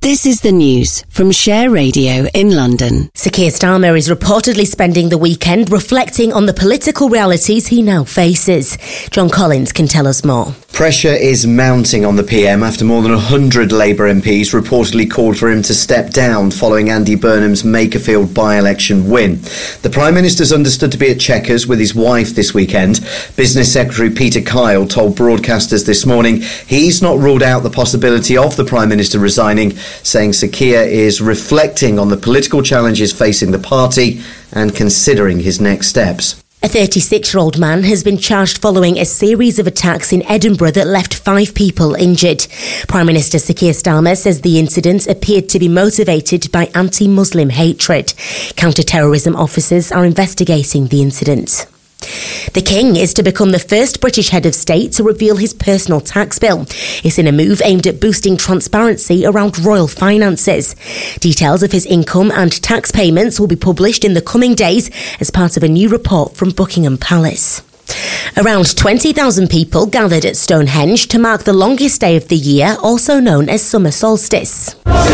This is the news from Share Radio in London. Sir Keir Starmer is reportedly spending the weekend reflecting on the political realities he now faces. John Collins can tell us more. Pressure is mounting on the PM after more than 100 Labour MPs reportedly called for him to step down following Andy Burnham's Makerfield by-election win. The Prime Minister's understood to be at Chequers with his wife this weekend. Business Secretary Peter Kyle told broadcasters this morning he's not ruled out the possibility of the Prime Minister resigning, saying Sir Keir is reflecting on the political challenges facing the party and considering his next steps. A 36-year-old man has been charged following a series of attacks in Edinburgh that left 5 people injured. Prime Minister Sir Keir Starmer says the incident appeared to be motivated by anti-Muslim hatred. Counter-terrorism officers are investigating the incident. The King is to become the first British head of state to reveal his personal tax bill. It's in a move aimed at boosting transparency around royal finances. Details of his income and tax payments will be published in the coming days as part of a new report from Buckingham Palace. Around 20,000 people gathered at Stonehenge to mark the longest day of the year, also known as summer solstice.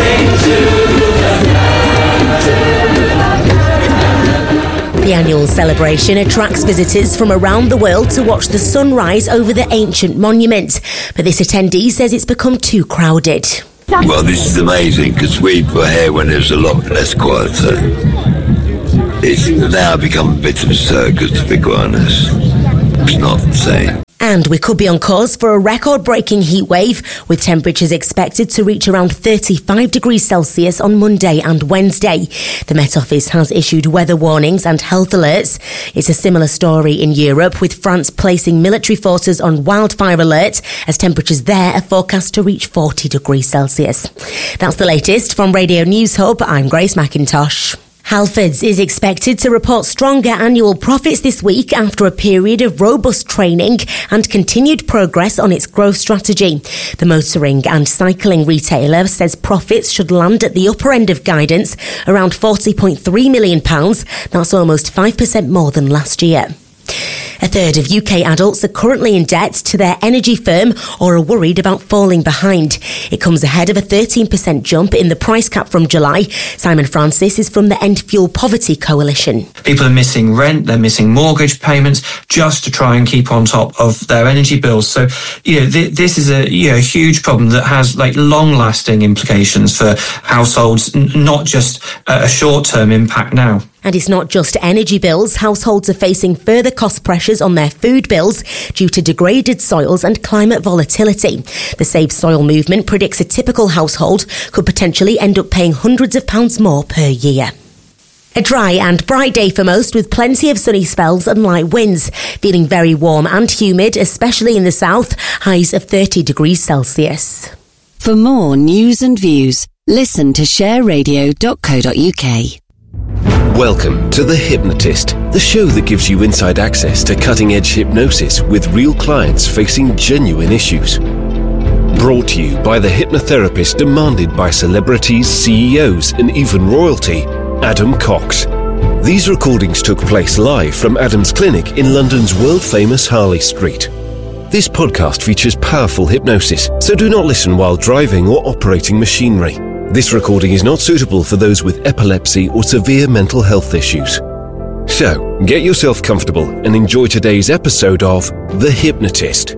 The annual celebration attracts visitors from around the world to watch the sunrise over the ancient monument. But this attendee says it's become too crowded. Well, this is amazing because we were here when it was a lot less quiet. So it's now become a bit of a circus, to be quite honest. It's not the same. And we could be on course for a record-breaking heat wave, with temperatures expected to reach around 35 degrees Celsius on Monday and Wednesday. The Met Office has issued weather warnings and health alerts. It's a similar story in Europe, with France placing military forces on wildfire alert as temperatures there are forecast to reach 40 degrees Celsius. That's the latest from Radio News Hub. I'm Grace McIntosh. Halfords is expected to report stronger annual profits this week after a period of robust training and continued progress on its growth strategy. The motoring and cycling retailer says profits should land at the upper end of guidance, around £40.3 million. That's almost 5% more than last year. A third of UK adults are currently in debt to their energy firm or are worried about falling behind. It comes ahead of a 13% jump in the price cap from July. Simon Francis is from the End Fuel Poverty Coalition. People are missing rent, they're missing mortgage payments just to try and keep on top of their energy bills. So, this is a huge problem that has long-lasting implications for households, not just a short-term impact now. And it's not just energy bills. Households are facing further cost pressures on their food bills due to degraded soils and climate volatility. The Save Soil movement predicts a typical household could potentially end up paying hundreds of pounds more per year. A dry and bright day for most, with plenty of sunny spells and light winds. Feeling very warm and humid, especially in the south, highs of 30 degrees Celsius. For more news and views, listen to shareradio.co.uk. Welcome to The Hypnotist, the show that gives you inside access to cutting-edge hypnosis with real clients facing genuine issues. Brought to you by the hypnotherapist demanded by celebrities, CEOs, and even royalty, Adam Cox. These recordings took place live from Adam's clinic in London's world-famous Harley Street. This podcast features powerful hypnosis, so do not listen while driving or operating machinery. This recording is not suitable for those with epilepsy or severe mental health issues. So, get yourself comfortable and enjoy today's episode of The Hypnotist.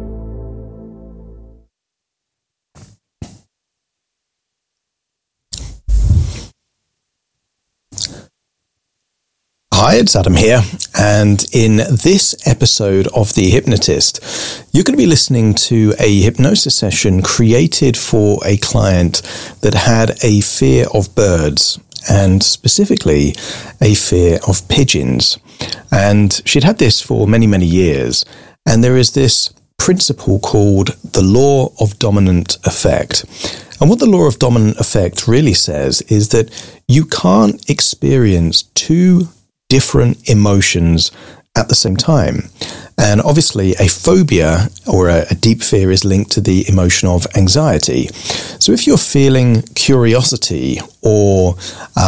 Hi, it's Adam here, and in this episode of The Hypnotist, you're going to be listening to a hypnosis session created for a client that had a fear of birds, and specifically a fear of pigeons. And she'd had this for many, many years, and there is this principle called the law of dominant effect. And what the law of dominant effect really says is that you can't experience two different emotions at the same time. And obviously a phobia or a deep fear is linked to the emotion of anxiety. So if you're feeling curiosity or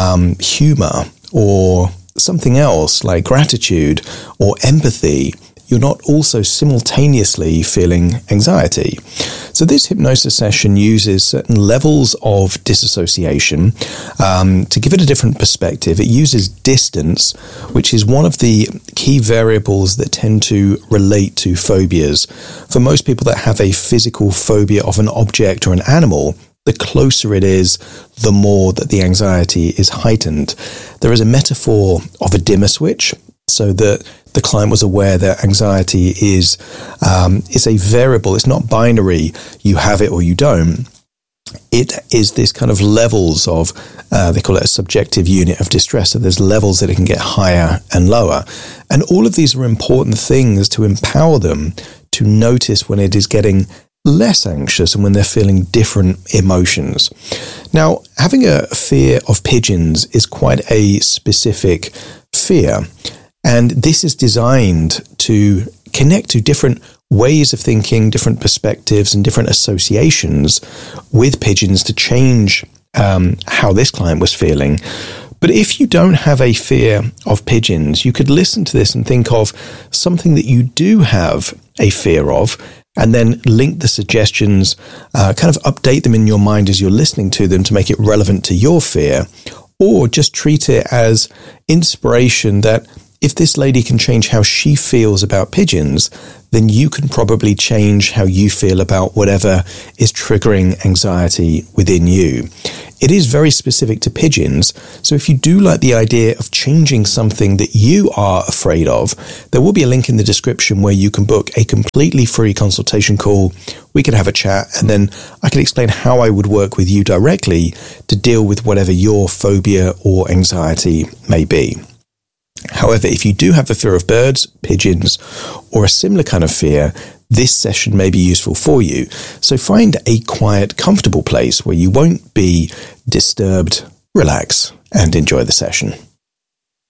humor or something else like gratitude or empathy, you're not also simultaneously feeling anxiety. So this hypnosis session uses certain levels of disassociation to give it a different perspective. It uses distance, which is one of the key variables that tend to relate to phobias. For most people that have a physical phobia of an object or an animal, the closer it is, the more that the anxiety is heightened. There is a metaphor of a dimmer switch, so that the client was aware that anxiety is a variable. It's not binary, you have it or you don't. It is this kind of levels of, they call it a subjective unit of distress. So there's levels that it can get higher and lower. And all of these are important things to empower them to notice when it is getting less anxious and when they're feeling different emotions. Now, having a fear of pigeons is quite a specific fear. And this is designed to connect to different ways of thinking, different perspectives and different associations with pigeons to change how this client was feeling. But if you don't have a fear of pigeons, you could listen to this and think of something that you do have a fear of, and then link the suggestions, kind of update them in your mind as you're listening to them to make it relevant to your fear, or just treat it as inspiration that if this lady can change how she feels about pigeons, then you can probably change how you feel about whatever is triggering anxiety within you. It is very specific to pigeons, so if you do like the idea of changing something that you are afraid of, there will be a link in the description where you can book a completely free consultation call. We can have a chat, and then I can explain how I would work with you directly to deal with whatever your phobia or anxiety may be. However, if you do have a fear of birds, pigeons, or a similar kind of fear, this session may be useful for you. So find a quiet, comfortable place where you won't be disturbed, relax, and enjoy the session.